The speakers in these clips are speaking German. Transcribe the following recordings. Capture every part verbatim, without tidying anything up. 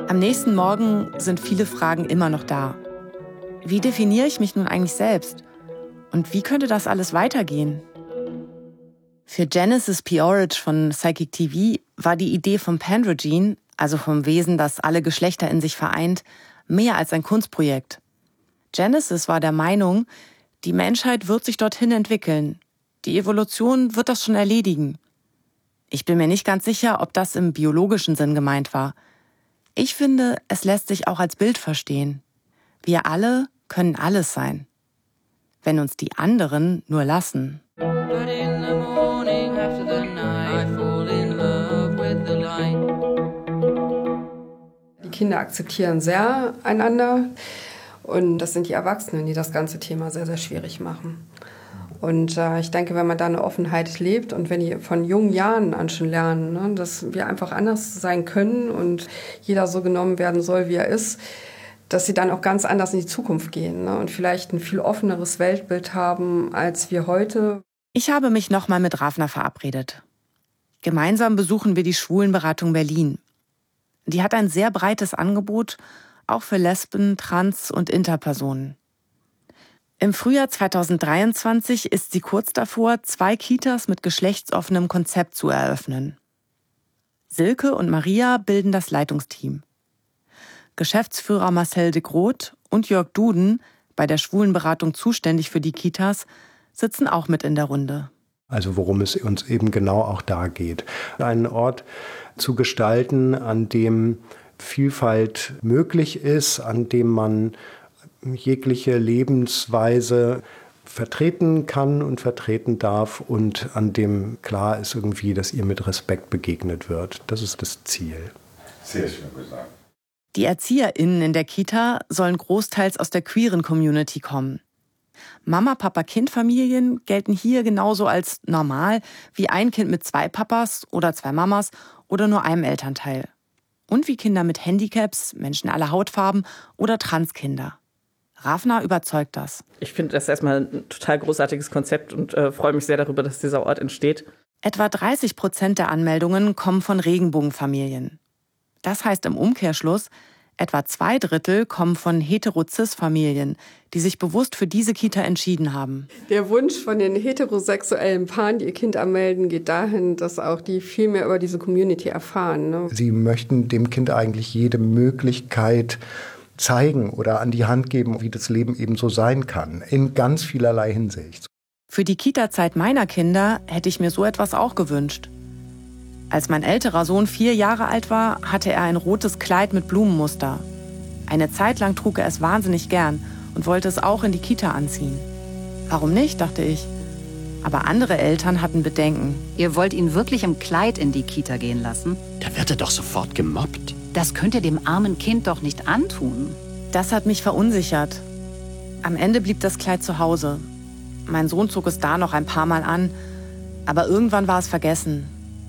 Am nächsten Morgen sind viele Fragen immer noch da. Wie definiere ich mich nun eigentlich selbst? Und wie könnte das alles weitergehen? Für Genesis P-Orridge von Psychic T V war die Idee vom Pandrogyne, also vom Wesen, das alle Geschlechter in sich vereint, mehr als ein Kunstprojekt. Genesis war der Meinung, die Menschheit wird sich dorthin entwickeln. Die Evolution wird das schon erledigen. Ich bin mir nicht ganz sicher, ob das im biologischen Sinn gemeint war. Ich finde, es lässt sich auch als Bild verstehen. Wir alle können alles sein, wenn uns die anderen nur lassen. Die Kinder akzeptieren sehr einander und das sind die Erwachsenen, die das ganze Thema sehr, sehr schwierig machen. Und äh, ich denke, wenn man da eine Offenheit lebt und wenn die von jungen Jahren an schon lernen, ne, dass wir einfach anders sein können und jeder so genommen werden soll, wie er ist, dass sie dann auch ganz anders in die Zukunft gehen, ne, und vielleicht ein viel offeneres Weltbild haben als wir heute. Ich habe mich nochmal mit Ravna verabredet. Gemeinsam besuchen wir die Schwulenberatung Berlin. Die hat ein sehr breites Angebot, auch für Lesben, Trans- und Interpersonen. Im Frühjahr zweitausenddreiundzwanzig ist sie kurz davor, zwei Kitas mit geschlechtsoffenem Konzept zu eröffnen. Silke und Maria bilden das Leitungsteam. Geschäftsführer Marcel de Groot und Jörg Duden, bei der Schwulenberatung zuständig für die Kitas, sitzen auch mit in der Runde. Also worum es uns eben genau auch da geht. Einen Ort zu gestalten, an dem Vielfalt möglich ist, an dem man jegliche Lebensweise vertreten kann und vertreten darf und an dem klar ist irgendwie, dass ihr mit Respekt begegnet wird. Das ist das Ziel. Sehr schön gesagt. Die ErzieherInnen in der Kita sollen großteils aus der queeren Community kommen. Mama-Papa-Kind-Familien gelten hier genauso als normal wie ein Kind mit zwei Papas oder zwei Mamas oder nur einem Elternteil. Und wie Kinder mit Handicaps, Menschen aller Hautfarben oder Transkinder. Ravna überzeugt das. Ich finde das erstmal ein total großartiges Konzept und äh, freue mich sehr darüber, dass dieser Ort entsteht. Etwa dreißig Prozent der Anmeldungen kommen von Regenbogenfamilien. Das heißt im Umkehrschluss, etwa zwei Drittel kommen von hetero-cis-Familien, die sich bewusst für diese Kita entschieden haben. Der Wunsch von den heterosexuellen Paaren, die ihr Kind anmelden, geht dahin, dass auch die viel mehr über diese Community erfahren, ne? Sie möchten dem Kind eigentlich jede Möglichkeit zeigen oder an die Hand geben, wie das Leben eben so sein kann, in ganz vielerlei Hinsicht. Für die Kita-Zeit meiner Kinder hätte ich mir so etwas auch gewünscht. Als mein älterer Sohn vier Jahre alt war, hatte er ein rotes Kleid mit Blumenmuster. Eine Zeit lang trug er es wahnsinnig gern und wollte es auch in die Kita anziehen. Warum nicht, dachte ich. Aber andere Eltern hatten Bedenken. Ihr wollt ihn wirklich im Kleid in die Kita gehen lassen? Da wird er doch sofort gemobbt. Das könnt ihr dem armen Kind doch nicht antun. Das hat mich verunsichert. Am Ende blieb das Kleid zu Hause. Mein Sohn zog es da noch ein paar Mal an, aber irgendwann war es vergessen.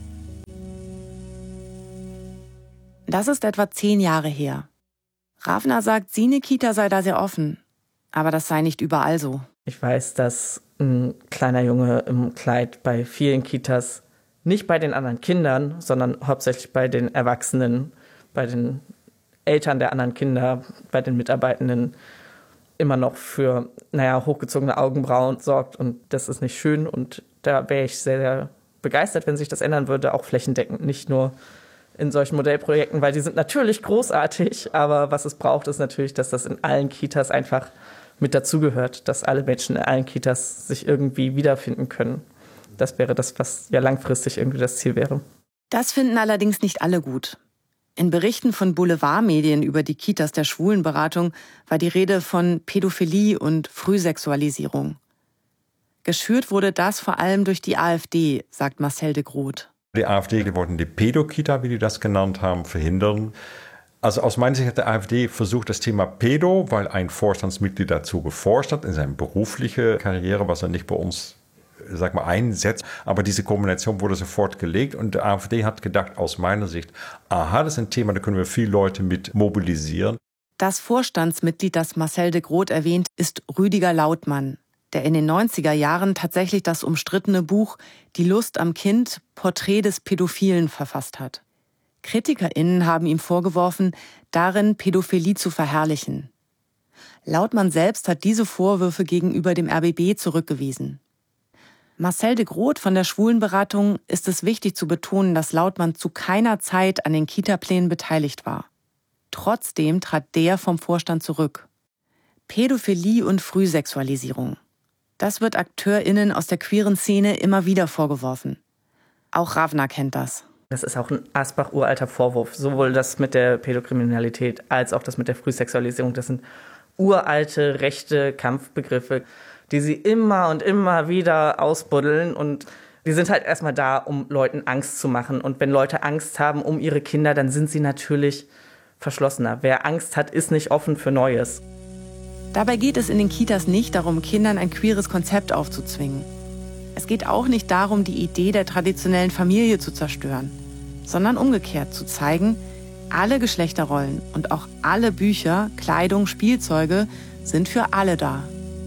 Das ist etwa zehn Jahre her. Ravna sagt, Sine Kita sei da sehr offen, aber das sei nicht überall so. Ich weiß, dass ein kleiner Junge im Kleid bei vielen Kitas, nicht bei den anderen Kindern, sondern hauptsächlich bei den Erwachsenen, bei den Eltern der anderen Kinder, bei den Mitarbeitenden immer noch für, naja, hochgezogene Augenbrauen sorgt. Und das ist nicht schön. Und da wäre ich sehr, sehr begeistert, wenn sich das ändern würde, auch flächendeckend, nicht nur in solchen Modellprojekten, weil die sind natürlich großartig. Aber was es braucht, ist natürlich, dass das in allen Kitas einfach mit dazugehört, dass alle Menschen in allen Kitas sich irgendwie wiederfinden können. Das wäre das, was ja langfristig irgendwie das Ziel wäre. Das finden allerdings nicht alle gut. In Berichten von Boulevardmedien über die Kitas der Schwulenberatung war die Rede von Pädophilie und Frühsexualisierung. Geschürt wurde das vor allem durch die AfD, sagt Marcel de Groot. Die AfD, die wollten die Pädokita, wie die das genannt haben, verhindern. Also aus meiner Sicht hat der AfD versucht, das Thema Pädo, weil ein Vorstandsmitglied dazu geforscht hat in seiner beruflichen Karriere, was er nicht bei uns, sag mal, einsetzt. Aber diese Kombination wurde sofort gelegt und die AfD hat gedacht, aus meiner Sicht, aha, das ist ein Thema, da können wir viele Leute mit mobilisieren. Das Vorstandsmitglied, das Marcel de Groot erwähnt, ist Rüdiger Lautmann, der in den neunziger Jahren tatsächlich das umstrittene Buch Die Lust am Kind, Porträt des Pädophilen verfasst hat. KritikerInnen haben ihm vorgeworfen, darin Pädophilie zu verherrlichen. Lautmann selbst hat diese Vorwürfe gegenüber dem R B B zurückgewiesen. Marcel de Groot von der Schwulenberatung ist es wichtig zu betonen, dass Lautmann zu keiner Zeit an den Kita-Plänen beteiligt war. Trotzdem trat der vom Vorstand zurück. Pädophilie und Frühsexualisierung. Das wird AkteurInnen aus der queeren Szene immer wieder vorgeworfen. Auch Ravna kennt das. Das ist auch ein Asbach-uralter Vorwurf. Sowohl das mit der Pädokriminalität als auch das mit der Frühsexualisierung. Das sind uralte, rechte Kampfbegriffe, die sie immer und immer wieder ausbuddeln. Und die sind halt erstmal da, um Leuten Angst zu machen. Und wenn Leute Angst haben um ihre Kinder, dann sind sie natürlich verschlossener. Wer Angst hat, ist nicht offen für Neues. Dabei geht es in den Kitas nicht darum, Kindern ein queeres Konzept aufzuzwingen. Es geht auch nicht darum, die Idee der traditionellen Familie zu zerstören, sondern umgekehrt zu zeigen, alle Geschlechterrollen und auch alle Bücher, Kleidung, Spielzeuge sind für alle da.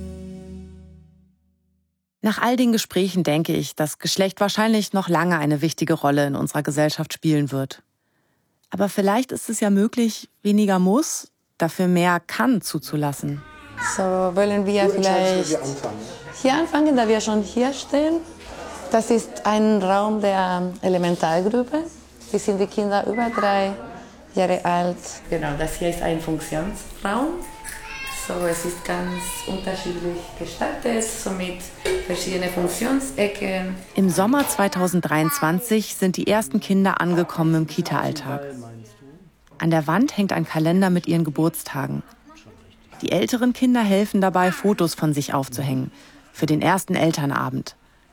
Nach all den Gesprächen denke ich, dass Geschlecht wahrscheinlich noch lange eine wichtige Rolle in unserer Gesellschaft spielen wird. Aber vielleicht ist es ja möglich, weniger muss, dafür mehr kann zuzulassen. So, wollen wir vielleicht hier anfangen, da wir schon hier stehen. Das ist ein Raum der Elementargruppe. Wir sind die Kinder über drei Jahre alt. Genau, das hier ist ein Funktionsraum. So, es ist ganz unterschiedlich gestaltet, so mit verschiedenen Funktionsecken. Im Sommer zweitausenddreiundzwanzig sind die ersten Kinder angekommen im Kita-Alltag. An der Wand hängt ein Kalender mit ihren Geburtstagen. Die älteren Kinder helfen dabei, Fotos von sich aufzuhängen, für den ersten Elternabend.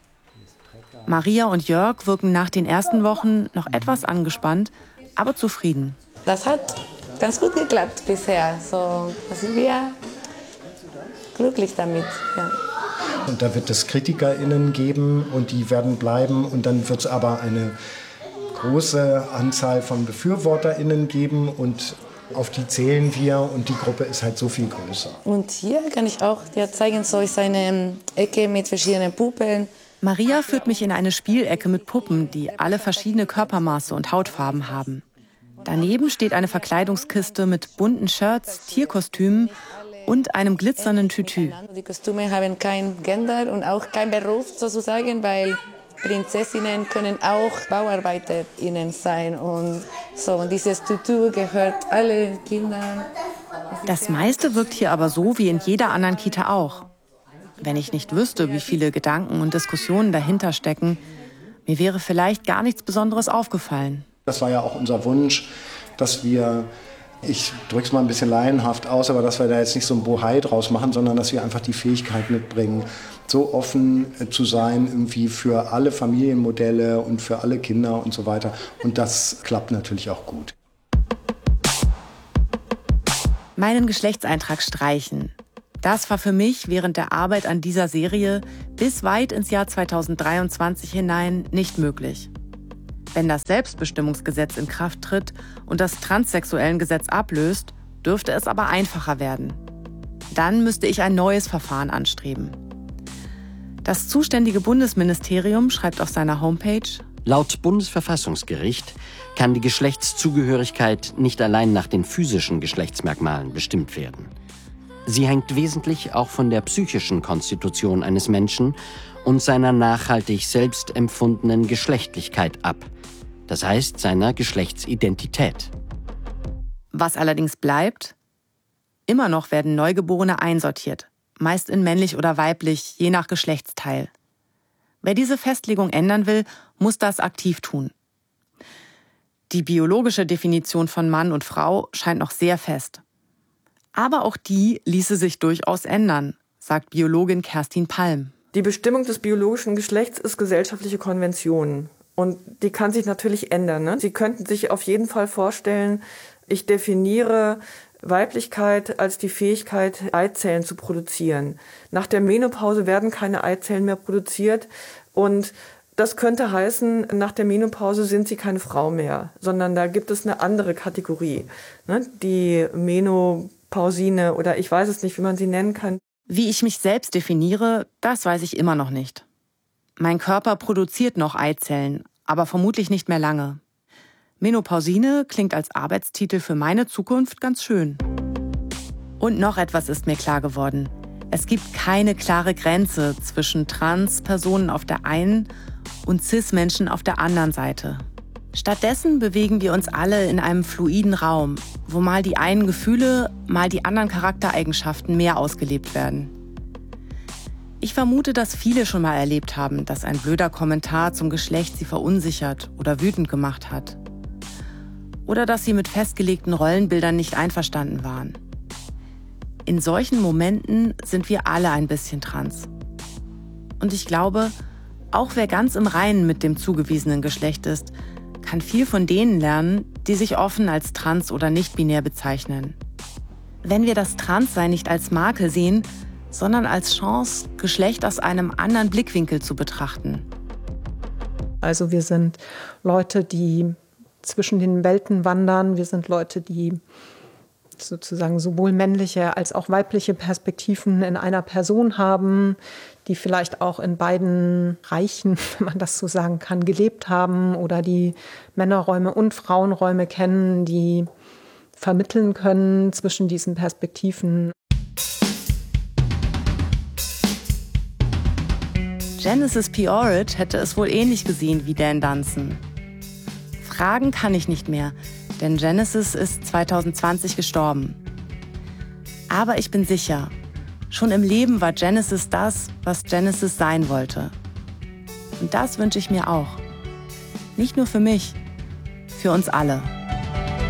Maria und Jörg wirken nach den ersten Wochen noch etwas angespannt, aber zufrieden. Das hat ganz gut geklappt bisher. So, da sind wir glücklich damit. Ja. Und da wird es KritikerInnen geben und die werden bleiben. Und dann wird es aber eine große Anzahl von BefürworterInnen geben und auf die zählen wir und die Gruppe ist halt so viel größer. Und hier kann ich auch dir zeigen, so ist eine Ecke mit verschiedenen Puppen. Maria führt mich in eine Spielecke mit Puppen, die alle verschiedene Körpermaße und Hautfarben haben. Daneben steht eine Verkleidungskiste mit bunten Shirts, Tierkostümen und einem glitzernden Tütü. Die Kostüme haben kein Gender und auch kein Beruf sozusagen, weil Prinzessinnen können auch BauarbeiterInnen sein. Und so, und dieses Tütü gehört allen Kindern. Das meiste wirkt hier aber so wie in jeder anderen Kita auch. Wenn ich nicht wüsste, wie viele Gedanken und Diskussionen dahinter stecken, mir wäre vielleicht gar nichts Besonderes aufgefallen. Das war ja auch unser Wunsch, dass wir, ich drücke es mal ein bisschen laienhaft aus, aber dass wir da jetzt nicht so ein Bohai draus machen, sondern dass wir einfach die Fähigkeit mitbringen, so offen zu sein irgendwie für alle Familienmodelle und für alle Kinder und so weiter. Und das klappt natürlich auch gut. Meinen Geschlechtseintrag streichen. Das war für mich während der Arbeit an dieser Serie bis weit ins Jahr zweitausenddreiundzwanzig hinein nicht möglich. Wenn das Selbstbestimmungsgesetz in Kraft tritt und das Transsexuellengesetz ablöst, dürfte es aber einfacher werden. Dann müsste ich ein neues Verfahren anstreben. Das zuständige Bundesministerium schreibt auf seiner Homepage: Laut Bundesverfassungsgericht kann die Geschlechtszugehörigkeit nicht allein nach den physischen Geschlechtsmerkmalen bestimmt werden. Sie hängt wesentlich auch von der psychischen Konstitution eines Menschen und seiner nachhaltig selbst empfundenen Geschlechtlichkeit ab. Das heißt, seiner Geschlechtsidentität. Was allerdings bleibt: Immer noch werden Neugeborene einsortiert, meist in männlich oder weiblich, je nach Geschlechtsteil. Wer diese Festlegung ändern will, muss das aktiv tun. Die biologische Definition von Mann und Frau scheint noch sehr fest. Aber auch die ließe sich durchaus ändern, sagt Biologin Kerstin Palm. Die Bestimmung des biologischen Geschlechts ist gesellschaftliche Konvention. Und die kann sich natürlich ändern. Ne? Sie könnten sich auf jeden Fall vorstellen, ich definiere Weiblichkeit als die Fähigkeit, Eizellen zu produzieren. Nach der Menopause werden keine Eizellen mehr produziert. Und das könnte heißen, nach der Menopause sind sie keine Frau mehr, sondern da gibt es eine andere Kategorie. Ne? Die Menopausine oder ich weiß es nicht, wie man sie nennen kann. Wie ich mich selbst definiere, das weiß ich immer noch nicht. Mein Körper produziert noch Eizellen, aber vermutlich nicht mehr lange. Menopausine klingt als Arbeitstitel für meine Zukunft ganz schön. Und noch etwas ist mir klar geworden. Es gibt keine klare Grenze zwischen Trans-Personen auf der einen und Cis-Menschen auf der anderen Seite. Stattdessen bewegen wir uns alle in einem fluiden Raum, wo mal die einen Gefühle, mal die anderen Charaktereigenschaften mehr ausgelebt werden. Ich vermute, dass viele schon mal erlebt haben, dass ein blöder Kommentar zum Geschlecht sie verunsichert oder wütend gemacht hat. Oder dass sie mit festgelegten Rollenbildern nicht einverstanden waren. In solchen Momenten sind wir alle ein bisschen trans. Und ich glaube, auch wer ganz im Reinen mit dem zugewiesenen Geschlecht ist, kann viel von denen lernen, die sich offen als trans oder nicht-binär bezeichnen. Wenn wir das Transsein nicht als Makel sehen, sondern als Chance, Geschlecht aus einem anderen Blickwinkel zu betrachten. Also wir sind Leute, die zwischen den Welten wandern. Wir sind Leute, die sozusagen sowohl männliche als auch weibliche Perspektiven in einer Person haben, die vielleicht auch in beiden Reichen, wenn man das so sagen kann, gelebt haben oder die Männerräume und Frauenräume kennen, die vermitteln können zwischen diesen Perspektiven. Genesis P-Orridge hätte es wohl ähnlich gesehen wie Dan Dunson. Fragen kann ich nicht mehr, denn Genesis ist zwanzig zwanzig gestorben. Aber ich bin sicher, schon im Leben war Genesis das, was Genesis sein wollte. Und das wünsche ich mir auch. Nicht nur für mich, für uns alle.